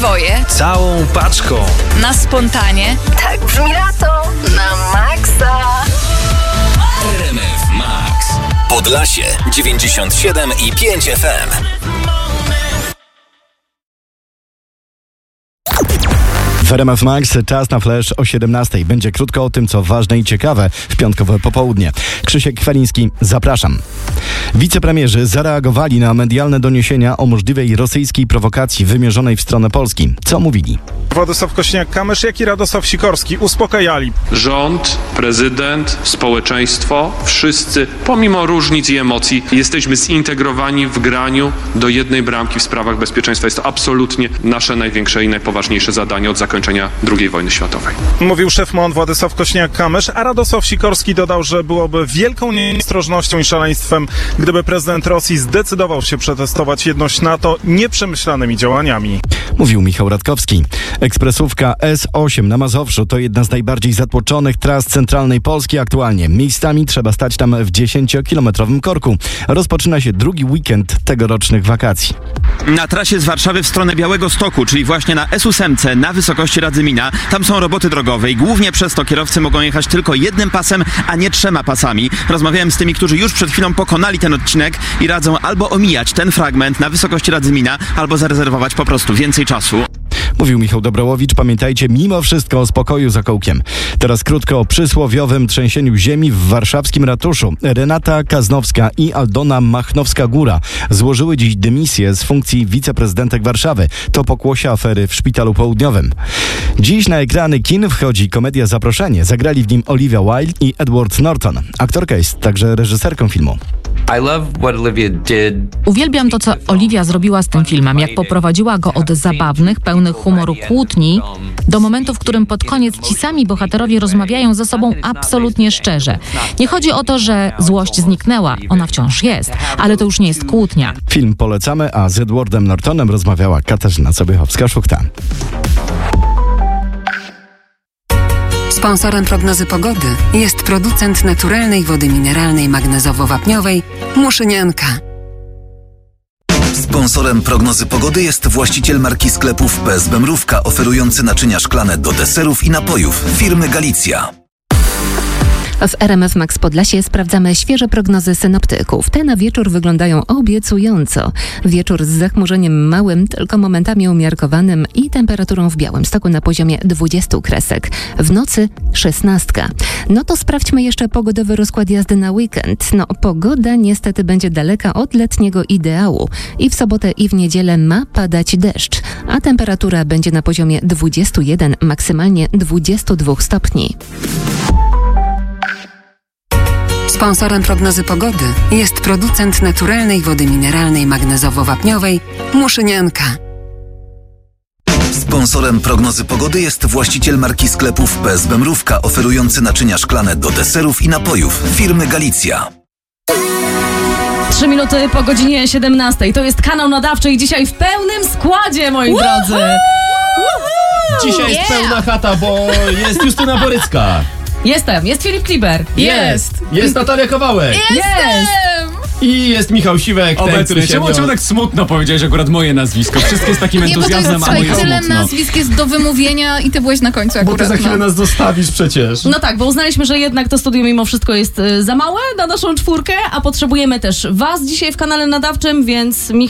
Dwoje. Całą paczką. Na spontanie. Tak brzmi lato. Na maksa. RMF Max. Podlasie 97,5 FM. W RMF Max czas na flash o 17:00. Będzie krótko o tym, co ważne i ciekawe w piątkowe popołudnie. Krzysiek Kwaliński, zapraszam. Wicepremierzy zareagowali na medialne doniesienia o możliwej rosyjskiej prowokacji wymierzonej w stronę Polski. Co mówili? Władysław Kosiniak-Kamysz, jak i Radosław Sikorski uspokajali. Rząd, prezydent, społeczeństwo, wszyscy, pomimo różnic i emocji, jesteśmy zintegrowani w graniu do jednej bramki w sprawach bezpieczeństwa. Jest to absolutnie nasze największe i najpoważniejsze zadanie od zakończenia II wojny światowej. Mówił szef MON Władysław Kosiniak-Kamysz, a Radosław Sikorski dodał, że byłoby wielką nieostrożnością i szaleństwem, gdyby prezydent Rosji zdecydował się przetestować jedność NATO nieprzemyślanymi działaniami. Mówił Michał Radkowski. Ekspresówka S8 na Mazowszu to jedna z najbardziej zatłoczonych tras centralnej Polski aktualnie. Miejscami trzeba stać tam w 10-kilometrowym korku. Rozpoczyna się drugi weekend tegorocznych wakacji. Na trasie z Warszawy w stronę Białegostoku, czyli właśnie na S8 na wysokości Radzymina, tam są roboty drogowe i głównie przez to kierowcy mogą jechać tylko jednym pasem, a nie 3 pasami. Rozmawiałem z tymi, którzy już przed chwilą pokonali ten odcinek i radzą albo omijać ten fragment na wysokości Radzymina, albo zarezerwować po prostu więcej czasu. Mówił Michał Dobrołowicz. Pamiętajcie mimo wszystko o spokoju za kołkiem. Teraz krótko o przysłowiowym trzęsieniu ziemi w warszawskim ratuszu. Renata Kaznowska i Aldona Machnowska-Góra złożyły dziś dymisję z funkcji wiceprezydentek Warszawy. To pokłosie afery w Szpitalu Południowym. Dziś na ekrany kin wchodzi komedia Zaproszenie. Zagrali w nim Olivia Wilde i Edward Norton. Aktorka jest także reżyserką filmu. Uwielbiam to, co Olivia zrobiła z tym filmem, jak poprowadziła go od zabawnych, pełnych humoru kłótni do momentu, w którym pod koniec ci sami bohaterowie rozmawiają ze sobą absolutnie szczerze. Nie chodzi o to, że złość zniknęła, ona wciąż jest, ale to już nie jest kłótnia. Film polecamy, a z Edwardem Nortonem rozmawiała Katarzyna Sobiechowska-Szuchta. Sponsorem prognozy pogody jest producent naturalnej wody mineralnej magnezowo-wapniowej Muszynianka. Sponsorem prognozy pogody jest właściciel marki sklepów PSB Mrówka, oferujący naczynia szklane do deserów i napojów firmy Galicja. W RMF Max Podlasie sprawdzamy świeże prognozy synoptyków. Te na wieczór wyglądają obiecująco. Wieczór z zachmurzeniem małym, tylko momentami umiarkowanym i temperaturą w Białymstoku na poziomie 20 kresek. W nocy 16. No to sprawdźmy jeszcze pogodowy rozkład jazdy na weekend. Pogoda niestety będzie daleka od letniego ideału. I w sobotę i w niedzielę ma padać deszcz, a temperatura będzie na poziomie 21, maksymalnie 22 stopni. Sponsorem prognozy pogody jest producent naturalnej wody mineralnej magnezowo-wapniowej Muszynianka. Sponsorem prognozy pogody jest właściciel marki sklepów PSB Mrówka, oferujący naczynia szklane do deserów i napojów firmy Galicja. 3 minuty po godzinie 17. To jest kanał nadawczy i dzisiaj w pełnym składzie, moi drodzy. Dzisiaj jest pełna chata, bo jest Justyna Borycka. Jest Filip Kliber. Jest Natalia Kowałek. I jest Michał Siwek. Obecny. Czemu tak smutno powiedziałeś akurat moje nazwisko? Wszystkie z takim entuzjazmem, a moje tyle smutno. nazwisk jest do wymówienia i ty byłeś na końcu akurat. Bo ty za chwilę nas zostawisz przecież. No tak, bo uznaliśmy, że jednak to studio mimo wszystko jest za małe na naszą 4, a potrzebujemy też was dzisiaj w kanale nadawczym, więc